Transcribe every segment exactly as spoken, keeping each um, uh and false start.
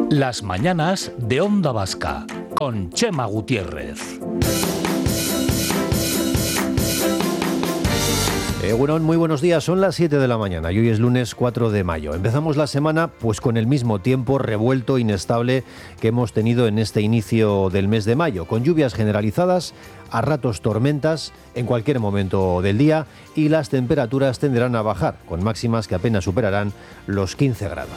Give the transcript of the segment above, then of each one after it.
Las mañanas de Onda Vasca, con Chema Gutiérrez. Egunon, muy buenos días, son las siete de la mañana y hoy es lunes cuatro de mayo. Empezamos la semana pues con el mismo tiempo revuelto e inestable que hemos tenido en este inicio del mes de mayo, con lluvias generalizadas, a ratos tormentas en cualquier momento del día y las temperaturas tenderán a bajar, con máximas que apenas superarán los quince grados.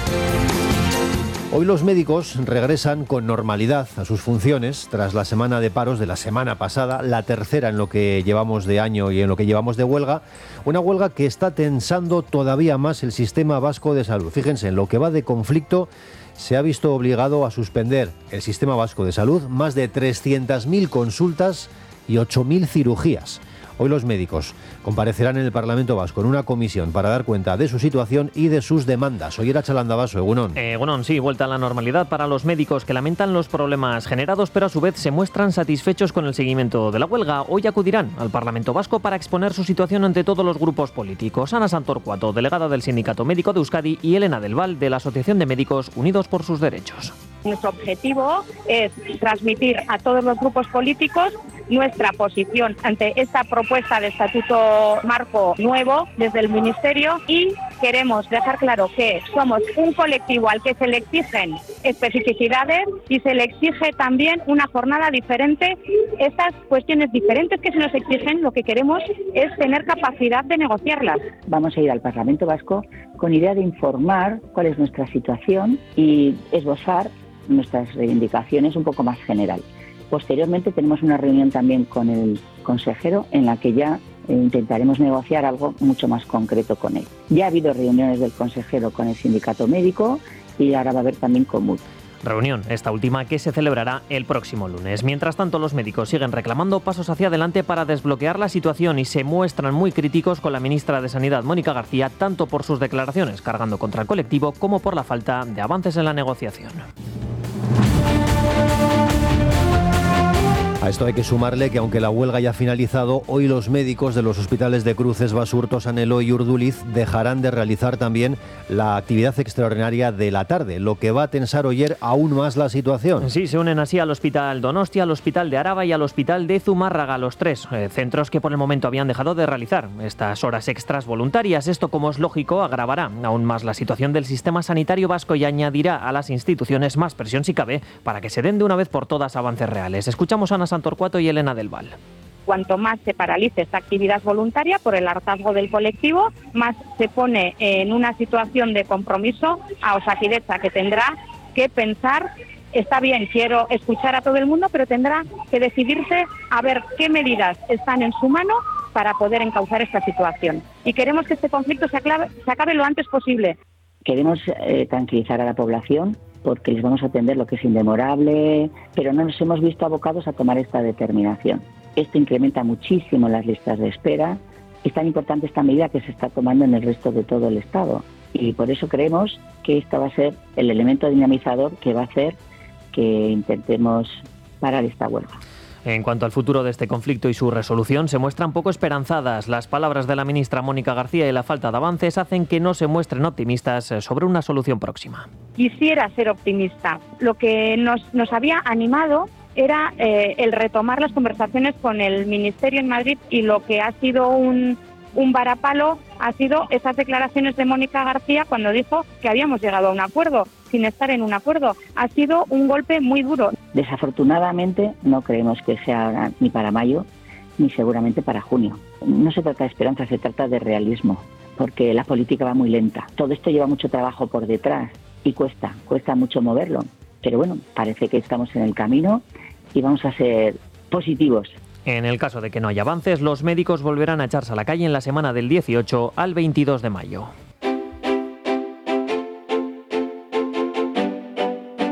Hoy los médicos regresan con normalidad a sus funciones tras la semana de paros de la semana pasada, la tercera en lo que llevamos de año y en lo que llevamos de huelga, una huelga que está tensando todavía más el sistema vasco de salud. Fíjense, en lo que va de conflicto se ha visto obligado a suspender el sistema vasco de salud más de trescientas mil consultas y ocho mil cirugías. Hoy los médicos comparecerán en el Parlamento Vasco en una comisión para dar cuenta de su situación y de sus demandas. Hoy era Chalandabaso, Egunon. Eh, Egunon, sí, vuelta a la normalidad para los médicos que lamentan los problemas generados, pero a su vez se muestran satisfechos con el seguimiento de la huelga. Hoy acudirán al Parlamento Vasco para exponer su situación ante todos los grupos políticos. Ana Santorcuato, delegada del Sindicato Médico de Euskadi, y Elena del Val, de la Asociación de Médicos Unidos por sus Derechos. Nuestro objetivo es transmitir a todos los grupos políticos nuestra posición ante esta propuesta de estatuto marco nuevo desde el Ministerio, y queremos dejar claro que somos un colectivo al que se le exigen especificidades y se le exige también una jornada diferente. Estas cuestiones diferentes que se nos exigen, lo que queremos es tener capacidad de negociarlas. Vamos a ir al Parlamento Vasco con idea de informar cuál es nuestra situación y esbozar nuestras reivindicaciones un poco más general. Posteriormente tenemos una reunión también con el consejero en la que ya intentaremos negociar algo mucho más concreto con él. Ya ha habido reuniones del consejero con el sindicato médico y ahora va a haber también con M U D. Reunión, esta última, que se celebrará el próximo lunes. Mientras tanto, los médicos siguen reclamando pasos hacia adelante para desbloquear la situación y se muestran muy críticos con la ministra de Sanidad, Mónica García, tanto por sus declaraciones cargando contra el colectivo como por la falta de avances en la negociación. A esto hay que sumarle que aunque la huelga ya ha finalizado, hoy los médicos de los hospitales de Cruces, Basurto, San Eloi y Urduliz dejarán de realizar también la actividad extraordinaria de la tarde, lo que va a tensar hoy aún más la situación. Sí, se unen así al Hospital Donostia, al Hospital de Araba y al Hospital de Zumárraga, los tres eh, centros que por el momento habían dejado de realizar estas horas extras voluntarias. Esto, como es lógico, agravará aún más la situación del sistema sanitario vasco y añadirá a las instituciones más presión si cabe para que se den de una vez por todas avances reales. Escuchamos a Ana Santorcuato y Elena del Val. Cuanto más se paralice esta actividad voluntaria por el hartazgo del colectivo, más se pone en una situación de compromiso a Osakidetza, que tendrá que pensar, está bien, quiero escuchar a todo el mundo, pero tendrá que decidirse a ver qué medidas están en su mano para poder encauzar esta situación. Y queremos que este conflicto se acabe, se acabe lo antes posible. Queremos eh, tranquilizar a la población, porque les vamos a atender lo que es indemorable, pero no nos hemos visto abocados a tomar esta determinación. Esto incrementa muchísimo las listas de espera. Es tan importante esta medida que se está tomando en el resto de todo el Estado. Y por eso creemos que esta va a ser el elemento dinamizador que va a hacer que intentemos parar esta huelga. En cuanto al futuro de este conflicto y su resolución, se muestran poco esperanzadas. Las palabras de la ministra Mónica García y la falta de avances hacen que no se muestren optimistas sobre una solución próxima. Quisiera ser optimista. Lo que nos, nos había animado era eh, el retomar las conversaciones con el Ministerio en Madrid, y lo que ha sido un, un varapalo ha sido esas declaraciones de Mónica García cuando dijo que habíamos llegado a un acuerdo sin estar en un acuerdo. Ha sido un golpe muy duro. Desafortunadamente no creemos que sea ni para mayo ni seguramente para junio. No se trata de esperanza, se trata de realismo, porque la política va muy lenta. Todo esto lleva mucho trabajo por detrás y cuesta, cuesta mucho moverlo. Pero bueno, parece que estamos en el camino y vamos a ser positivos. En el caso de que no haya avances, los médicos volverán a echarse a la calle en la semana del dieciocho al veintidós de mayo.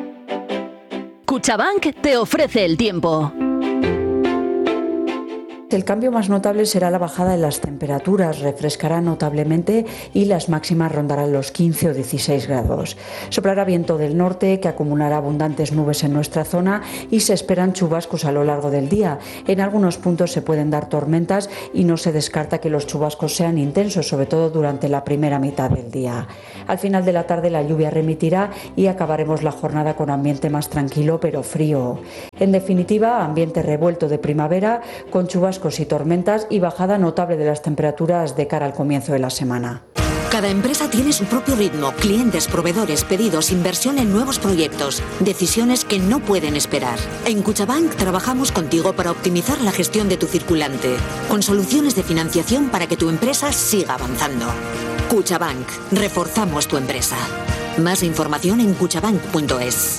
Cuchabank te ofrece el tiempo. El cambio más notable será la bajada en las temperaturas, refrescará notablemente y las máximas rondarán los quince o dieciséis grados. Soplará viento del norte que acumulará abundantes nubes en nuestra zona y se esperan chubascos a lo largo del día. En algunos puntos se pueden dar tormentas y no se descarta que los chubascos sean intensos, sobre todo durante la primera mitad del día. Al final de la tarde la lluvia remitirá y acabaremos la jornada con ambiente más tranquilo pero frío. En definitiva, ambiente revuelto de primavera con chubascos y tormentas y bajada notable de las temperaturas de cara al comienzo de la semana. Cada empresa tiene su propio ritmo, clientes, proveedores, pedidos, inversión en nuevos proyectos, decisiones que no pueden esperar. En Cuchabank trabajamos contigo para optimizar la gestión de tu circulante, con soluciones de financiación para que tu empresa siga avanzando. Cuchabank, reforzamos tu empresa. Más información en cuchabank punto es.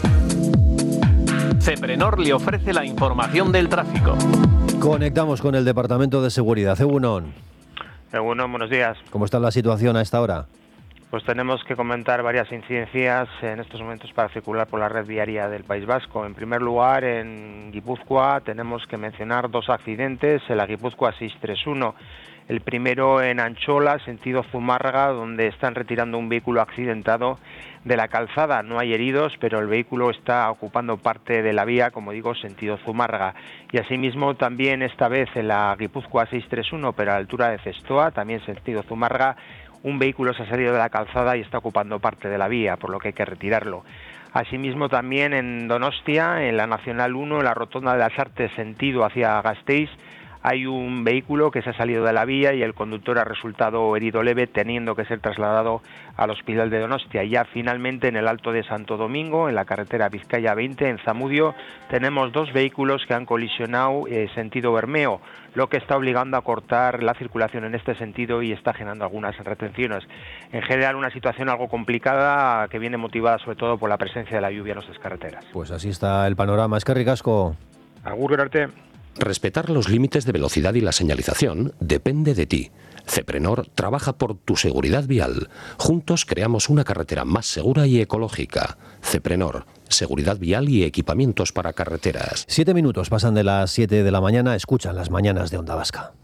Ceprenor le ofrece la información del tráfico. Conectamos con el Departamento de Seguridad. Egunon. Egunon, buenos días. ¿Cómo está la situación a esta hora? Pues tenemos que comentar varias incidencias en estos momentos para circular por la red viaria del País Vasco. En primer lugar, en Guipúzcoa tenemos que mencionar dos accidentes en la Guipúzcoa seiscientos treinta y uno. El primero en Anchola, sentido Zumárraga, donde están retirando un vehículo accidentado de la calzada. No hay heridos, pero el vehículo está ocupando parte de la vía, como digo, sentido Zumárraga. Y asimismo también esta vez en la Guipúzcoa seiscientos treinta y uno, pero a la altura de Zestoa, también sentido Zumárraga, un vehículo se ha salido de la calzada y está ocupando parte de la vía, por lo que hay que retirarlo. Asimismo también en Donostia, en la Nacional uno, en la rotonda de las Artes, sentido hacia Gasteiz, hay un vehículo que se ha salido de la vía y el conductor ha resultado herido leve, teniendo que ser trasladado al hospital de Donostia. Ya finalmente en el Alto de Santo Domingo, en la carretera Vizcaya veinte, en Zamudio, tenemos dos vehículos que han colisionado eh, sentido Bermeo, lo que está obligando a cortar la circulación en este sentido y está generando algunas retenciones. En general, una situación algo complicada que viene motivada sobre todo por la presencia de la lluvia en nuestras carreteras. Pues así está el panorama. Es que ricasco. Agur, Gerarte. Respetar los límites de velocidad y la señalización depende de ti. Ceprenor trabaja por tu seguridad vial. Juntos creamos una carretera más segura y ecológica. Ceprenor, seguridad vial y equipamientos para carreteras. Siete minutos pasan de las siete de la mañana. Escuchan las mañanas de Onda Vasca.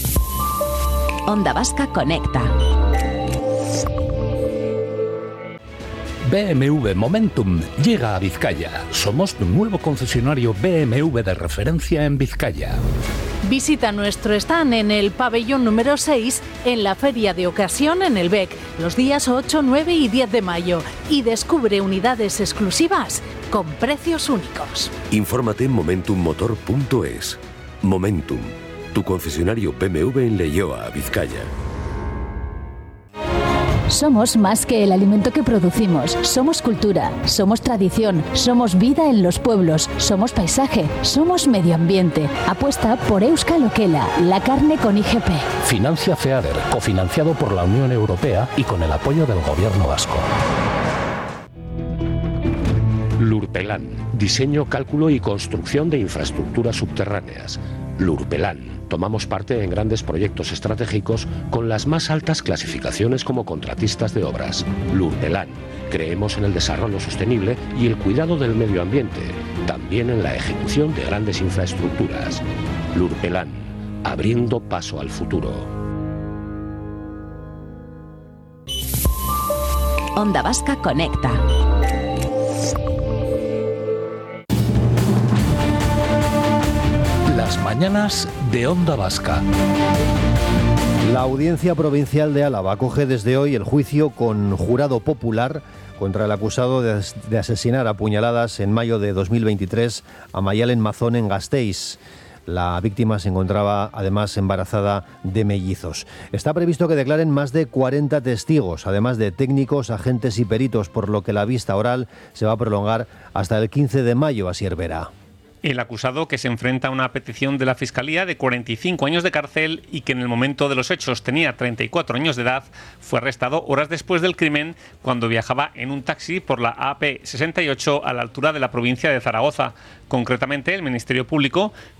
Onda Vasca conecta. B M W Momentum llega a Vizcaya. Somos tu nuevo concesionario B M W de referencia en Vizcaya. Visita nuestro stand en el pabellón número seis en la Feria de Ocasión en el B E C los días ocho, nueve y diez de mayo y descubre unidades exclusivas con precios únicos. Infórmate en momentum motor punto es. Momentum, tu concesionario B M W en Leioa, Vizcaya. Somos más que el alimento que producimos. Somos cultura, somos tradición, somos vida en los pueblos, somos paisaje, somos medio ambiente. Apuesta por Euskal Okela, la carne con I G P. Financia FEADER, cofinanciado por la Unión Europea y con el apoyo del Gobierno vasco. Lurpelan, diseño, cálculo y construcción de infraestructuras subterráneas. Lurpelan. Tomamos parte en grandes proyectos estratégicos con las más altas clasificaciones como contratistas de obras. Lurpelan. Creemos en el desarrollo sostenible y el cuidado del medio ambiente, también en la ejecución de grandes infraestructuras. Lurpelan. Abriendo paso al futuro. Onda Vasca conecta. Las mañanas de Onda Vasca. La Audiencia Provincial de Álava acoge desde hoy el juicio con jurado popular contra el acusado de, de asesinar a puñaladas en mayo de dos mil veintitrés a Mayalen Mazón en Gasteiz. La víctima se encontraba además embarazada de mellizos. Está previsto que declaren más de cuarenta testigos, además de técnicos, agentes y peritos, por lo que la vista oral se va a prolongar hasta el quince de mayo, así Hervera. El acusado, que se enfrenta a una petición de la Fiscalía de cuarenta y cinco años de cárcel y que en el momento de los hechos tenía treinta y cuatro años de edad, fue arrestado horas después del crimen cuando viajaba en un taxi por la A P sesenta y ocho a la altura de la provincia de Zaragoza. Concretamente, el Ministerio Público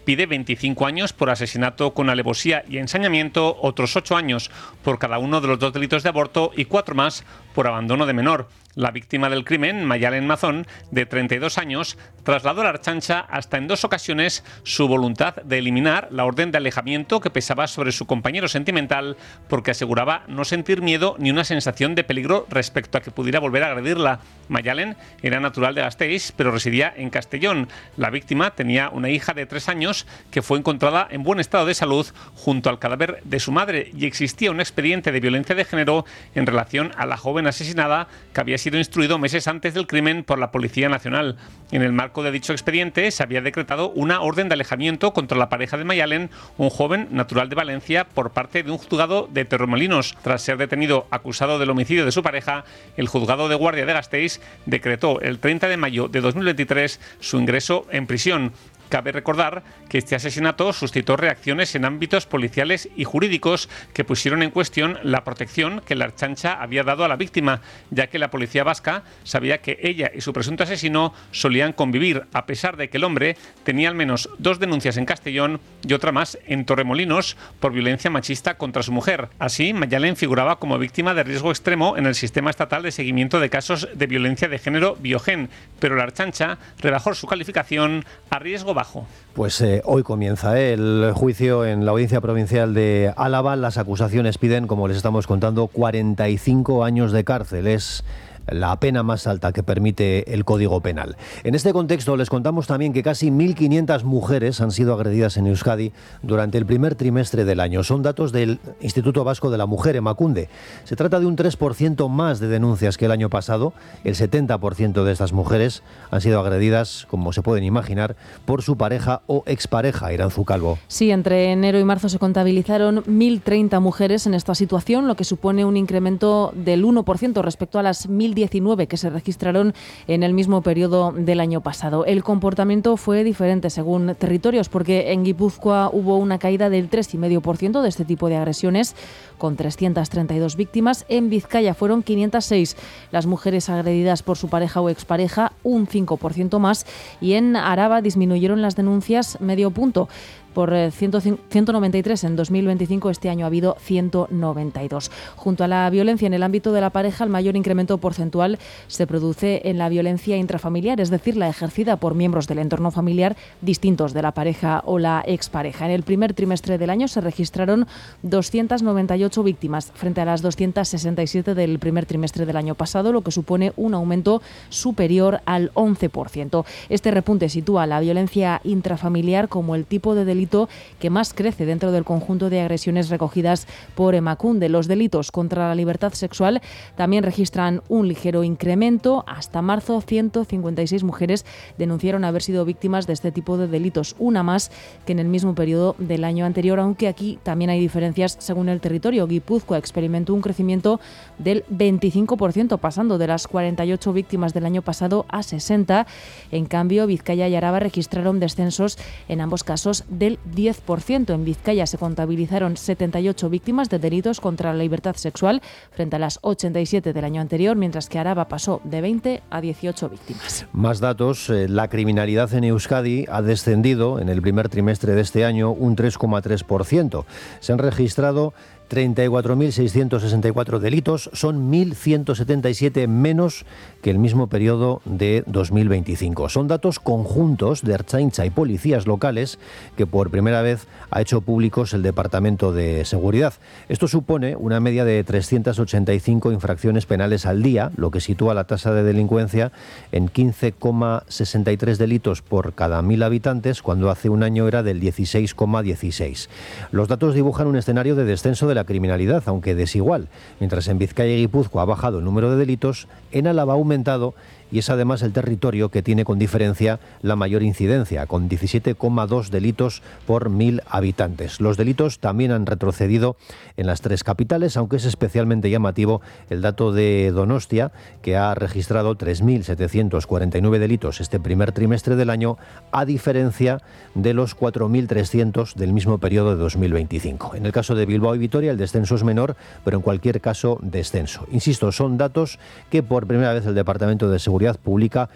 pide veinticinco años por asesinato con alevosía y ensañamiento, otros ocho años por cada uno de los dos delitos de aborto y cuatro más por abandono de menor. La víctima del crimen, Mayalen Mazón, de treinta y dos años, trasladó a la Archancha hasta en dos ocasiones su voluntad de eliminar la orden de alejamiento que pesaba sobre su compañero sentimental porque aseguraba no sentir miedo ni una sensación de peligro respecto a que pudiera volver a agredirla. Mayalen era natural de Gasteiz, pero residía en Castellón. La víctima tenía una hija de tres años que fue encontrada en buen estado de salud junto al cadáver de su madre y existía un expediente de violencia de género en relación a la joven asesinada que había sido instruido meses antes del crimen por la Policía Nacional. En el marco de dicho expediente se había decretado una orden de alejamiento contra la pareja de Mayalen, un joven natural de Valencia, por parte de un juzgado de Torremolinos. Tras ser detenido acusado del homicidio de su pareja, el juzgado de guardia de Gasteiz decretó el treinta de mayo de dos mil veintitrés su ingreso en prisión. Cabe recordar que este asesinato suscitó reacciones en ámbitos policiales y jurídicos que pusieron en cuestión la protección que la Archancha había dado a la víctima, ya que la policía vasca sabía que ella y su presunto asesino solían convivir, a pesar de que el hombre tenía al menos dos denuncias en Castellón y otra más en Torremolinos por violencia machista contra su mujer. Así, Mayalen figuraba como víctima de riesgo extremo en el sistema estatal de seguimiento de casos de violencia de género Biogen, pero la Archancha rebajó su calificación a riesgo bajo. Pues eh, hoy comienza eh, el juicio en la Audiencia Provincial de Álava. Las acusaciones piden, como les estamos contando, cuarenta y cinco años de cárcel. Es la pena más alta que permite el Código Penal. En este contexto les contamos también que casi mil quinientas mujeres han sido agredidas en Euskadi durante el primer trimestre del año. Son datos del Instituto Vasco de la Mujer, Emakunde. Se trata de un tres por ciento más de denuncias que el año pasado. El setenta por ciento de estas mujeres han sido agredidas, como se pueden imaginar, por su pareja o expareja. Iranzu Calvo. Sí, entre enero y marzo se contabilizaron mil treinta mujeres en esta situación, lo que supone un incremento del uno por ciento respecto a las mil diecinueve que se registraron en el mismo periodo del año pasado. El comportamiento fue diferente según territorios, porque en Guipúzcoa hubo una caída del tres coma cinco por ciento de este tipo de agresiones, con trescientas treinta y dos víctimas. En Vizcaya fueron quinientas seis las mujeres agredidas por su pareja o expareja, un cinco por ciento más, y en Araba disminuyeron las denuncias medio punto. Por ciento noventa y tres en dos mil veinticinco, este año ha habido ciento noventa y dos. Junto a la violencia en el ámbito de la pareja, el mayor incremento porcentual se produce en la violencia intrafamiliar, es decir, la ejercida por miembros del entorno familiar distintos de la pareja o la expareja. En el primer trimestre del año se registraron doscientas noventa y ocho víctimas frente a las doscientas sesenta y siete del primer trimestre del año pasado, lo que supone un aumento superior al once por ciento. Este repunte sitúa la violencia intrafamiliar como el tipo de delito que más crece dentro del conjunto de agresiones recogidas por Emakunde. Los delitos contra la libertad sexual también registran un ligero incremento. Hasta marzo, ciento cincuenta y seis mujeres denunciaron haber sido víctimas de este tipo de delitos, una más que en el mismo periodo del año anterior, aunque aquí también hay diferencias según el territorio. Guipúzcoa experimentó un crecimiento del veinticinco por ciento, pasando de las cuarenta y ocho víctimas del año pasado a sesenta. En cambio, Vizcaya y Araba registraron descensos en ambos casos del diez por ciento. En Vizcaya se contabilizaron setenta y ocho víctimas de delitos contra la libertad sexual frente a las ochenta y siete del año anterior, mientras que Araba pasó de veinte a dieciocho víctimas. Más datos. La criminalidad en Euskadi ha descendido en el primer trimestre de este año un tres coma tres por ciento. Se han registrado treinta y cuatro mil seiscientos sesenta y cuatro delitos, son mil ciento setenta y siete menos que el mismo periodo de dos mil veinticinco. Son datos conjuntos de Ertzaintza y policías locales que por primera vez ha hecho públicos el Departamento de Seguridad. Esto supone una media de trescientas ochenta y cinco infracciones penales al día, lo que sitúa la tasa de delincuencia en quince coma sesenta y tres delitos por cada mil habitantes, cuando hace un año era del dieciséis coma dieciséis. Los datos dibujan un escenario de descenso de la criminalidad, aunque desigual. Mientras en Vizcaya y Guipúzcoa ha bajado el número de delitos, en Álava ha aumentado, y es además el territorio que tiene con diferencia la mayor incidencia, con diecisiete coma dos delitos por mil habitantes. Los delitos también han retrocedido en las tres capitales, aunque es especialmente llamativo el dato de Donostia, que ha registrado tres mil setecientos cuarenta y nueve delitos este primer trimestre del año, a diferencia de los cuatro mil trescientos del mismo periodo de dos mil veinticinco. En el caso de Bilbao y Vitoria el descenso es menor, pero en cualquier caso descenso. Insisto, son datos que por primera vez el Departamento de Seguridad publica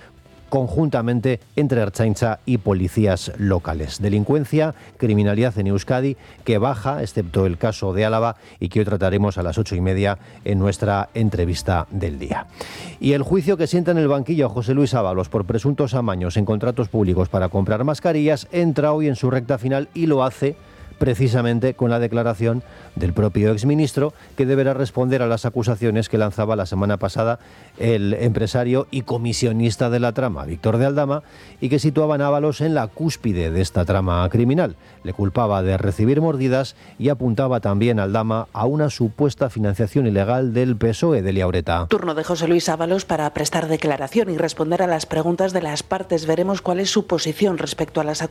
conjuntamente entre Ertzaintza y policías locales. Delincuencia, criminalidad en Euskadi que baja, excepto el caso de Álava, y que hoy trataremos a las ocho y media en nuestra entrevista del día. Y el juicio que sienta en el banquillo a José Luis Ábalos por presuntos amaños en contratos públicos para comprar mascarillas entra hoy en su recta final y lo hace precisamente con la declaración del propio exministro, que deberá responder a las acusaciones que lanzaba la semana pasada el empresario y comisionista de la trama, Víctor de Aldama, y que situaban a Ábalos en la cúspide de esta trama criminal. Le culpaba de recibir mordidas y apuntaba también a Aldama a una supuesta financiación ilegal del P S O E de Liaureta. Turno de José Luis Ábalos para prestar declaración y responder a las preguntas de las partes. Veremos cuál es su posición respecto a las acusaciones